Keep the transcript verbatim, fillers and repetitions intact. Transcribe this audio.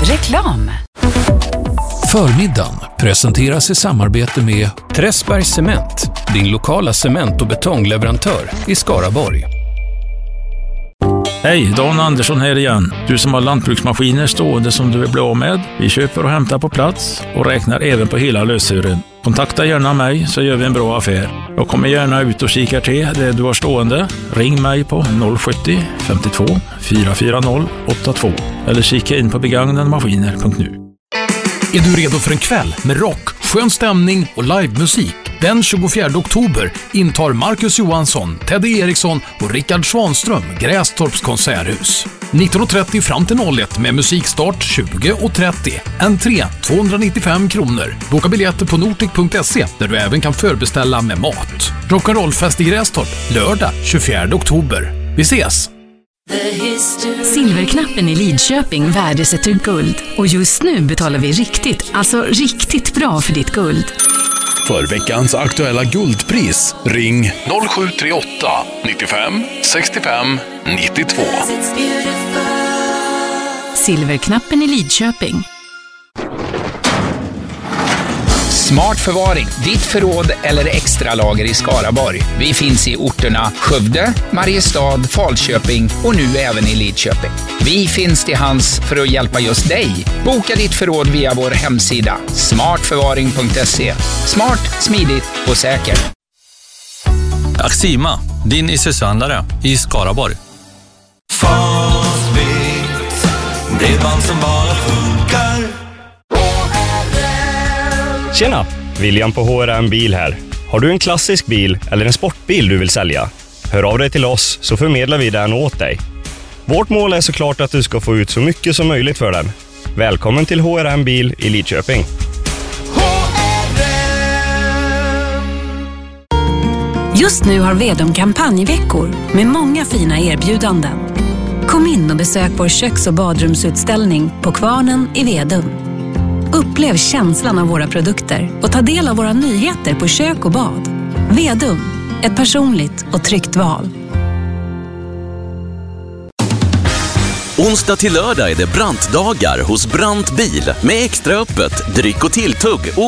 Reklam. Förmiddagen presenteras i samarbete med Träsbergs Cement, din lokala cement- och betongleverantör i Skaraborg. Hej, Dan Andersson här igen. Du som har lantbruksmaskiner stående som du vill bli av med. Vi köper och hämtar på plats och räknar även på hela lösören. Kontakta gärna mig så gör vi en bra affär. Jag kommer gärna ut och kikar till det du har stående. Ring mig på noll sjuttio femtiotvå fyra fyra noll åtta två eller kika in på begagnademaskiner punkt nu. Är du redo för en kväll med rock, skön stämning och livemusik? Den tjugofjärde oktober intar Marcus Johansson, Teddy Eriksson och Rickard Svanström Grästorps konserthus. nitton och trettio fram till noll ett med musikstart tjugo och trettio. Entré tvåhundranittiofem kronor. Boka biljetter på nortic punkt se där du även kan förbeställa med mat. Rock'n'roll-fest i Grästorp lördag tjugofjärde oktober. Vi ses! Silverknappen i Lidköping värdesätter guld. Och just nu betalar vi riktigt, alltså riktigt bra för ditt guld. För veckans aktuella guldpris ring noll sju tre åtta nittiofem sextiofem nittiotvå. Silverknappen i Lidköping. Smart förvaring, ditt förråd eller extra lager i Skaraborg. Vi finns i orterna Skövde, Mariestad, Falköping och nu även i Lidköping. Vi finns till hands för att hjälpa just dig. Boka ditt förråd via vår hemsida smart förvaring punkt se. Smart, smidigt och säkert. Axima, din Isuzu-handlare i Skaraborg. Fastbit, bredband som bara funkar. Tjena, William på H R M Bil här. Har du en klassisk bil eller en sportbil du vill sälja? Hör av dig till oss så förmedlar vi den åt dig. Vårt mål är såklart att du ska få ut så mycket som möjligt för den. Välkommen till H R M Bil i Lidköping. Just nu har Vedum kampanjveckor med många fina erbjudanden. Kom in och besök vår köks- och badrumsutställning på Kvarnen i Vedum. Upplev känslan av våra produkter och ta del av våra nyheter på kök och bad. Vedum, ett personligt och tryggt val. Onsdag till lördag är det Brantdagar hos Brant Bil med extra öppet, dryck och tilltugg och